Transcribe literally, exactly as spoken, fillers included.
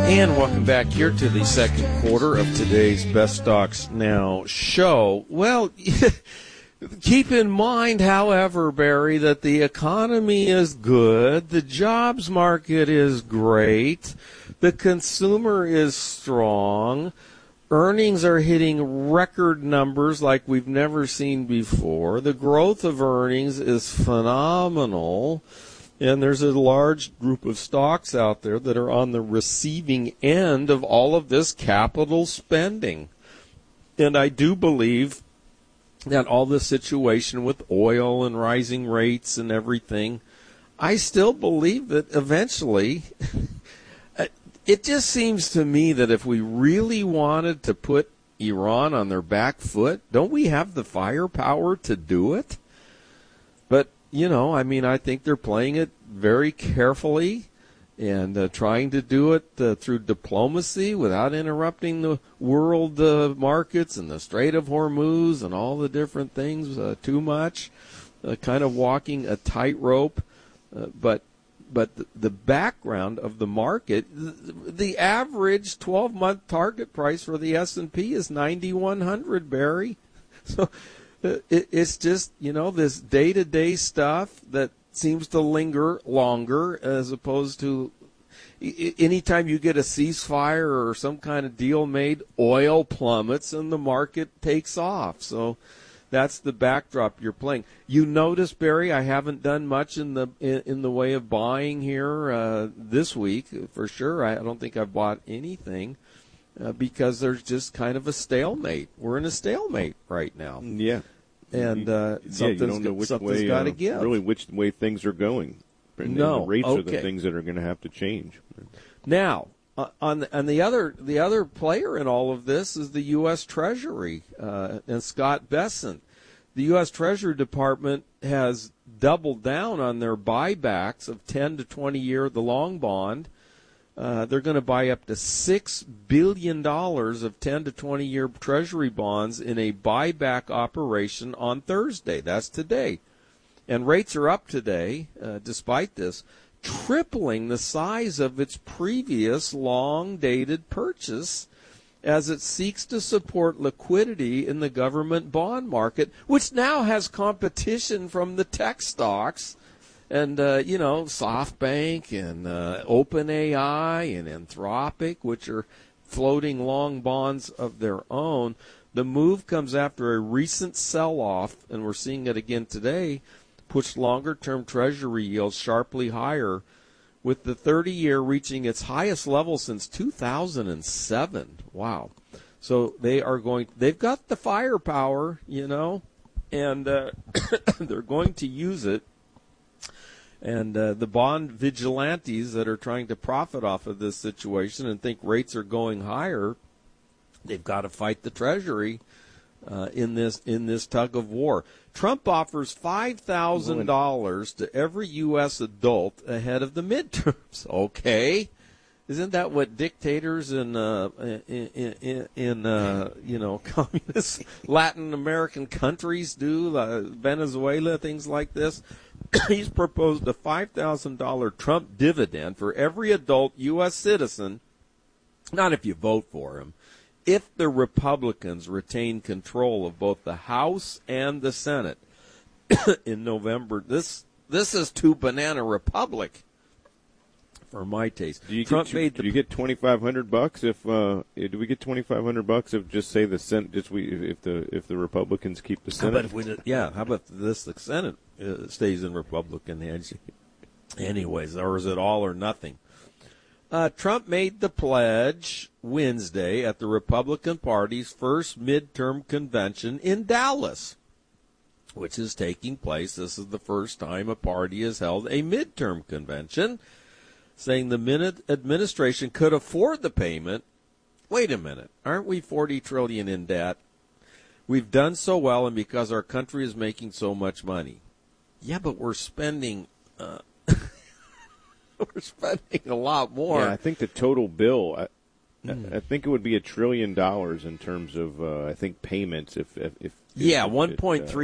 And welcome back here to the second quarter of today's Best Stocks Now show. Well, keep in mind, however, Barry, that the economy is good, the jobs market is great, the consumer is strong, earnings are hitting record numbers like we've never seen before, the growth of earnings is phenomenal. And there's a large group of stocks out there that are on the receiving end of all of this capital spending. And I do believe that all this situation with oil and rising rates and everything, I still believe that eventually, it just seems to me that if we really wanted to put Iran on their back foot, don't we have the firepower to do it? But you know, I mean, I think they're playing it very carefully and uh, trying to do it uh, through diplomacy without interrupting the world uh, markets and the Strait of Hormuz and all the different things uh, too much, uh, kind of walking a tightrope. Uh, but but the, the background of the market, the, the average twelve-month target price for the S and P is ninety-one hundred, Barry. So it's just, you know, this day-to-day stuff that seems to linger longer as opposed to anytime you get a ceasefire or some kind of deal made, oil plummets and the market takes off. So that's the backdrop you're playing. You notice, Barry, I haven't done much in the in, in the way of buying here uh, this week for sure. I don't think I've bought anything. Uh, because there's just kind of a stalemate. We're in a stalemate right now. Yeah. And uh, yeah, something's, you don't know which something's way, got to uh, give. really which way things are going. And no. the rates okay. are the things that are going to have to change. Now, uh, on the, on the other the other player in all of this is the U S. Treasury uh, and Scott Bessent. The U S. Treasury Department has doubled down on their buybacks of ten to twenty year the long bond. Uh, they're going to buy up to six billion dollars of ten to twenty year Treasury bonds in a buyback operation on Thursday. That's today. And rates are up today, uh, despite this, tripling the size of its previous long-dated purchase as it seeks to support liquidity in the government bond market, which now has competition from the tech stocks. And, uh, you know, SoftBank and uh, OpenAI and Anthropic, which are floating long bonds of their own. The move comes after a recent sell-off, and we're seeing it again today, pushed longer-term Treasury yields sharply higher, with the thirty year reaching its highest level since two thousand seven. Wow. So they are going, they've got the firepower, you know, and uh, they're going to use it. And uh, the bond vigilantes that are trying to profit off of this situation and think rates are going higher, they've got to fight the Treasury uh, in this in this tug of war. Trump offers five thousand dollars to every U S adult ahead of the midterms. Okay. Isn't that what dictators in, uh, in, in, in uh, you know, communist Latin American countries do, uh, Venezuela, things like this? He's proposed a five thousand dollars Trump dividend for every adult U S citizen, not if you vote for him, if the Republicans retain control of both the House and the Senate in November. This this is too banana republic for my taste. Do you Trump get, made do the, you get twenty five hundred bucks if uh, do we get twenty five hundred bucks if just say the Senate just we if the if the Republicans keep the Senate? How about if we did, yeah, how about this? The Senate uh, stays in Republican hands, anyways, or is it all or nothing? Uh, Trump made the pledge Wednesday at the Republican Party's first midterm convention in Dallas, which is taking place. This is the first time a party has held a midterm convention, saying the minute administration could afford the payment. Wait a minute, aren't we forty trillion dollars in debt? We've done so well, and because our country is making so much money. Yeah, but we're spending uh, we're spending a lot more. Yeah, I think the total bill, I, mm. I think it would be a trillion dollars in terms of, uh, I think, payments. If, if, if yeah, if, one point three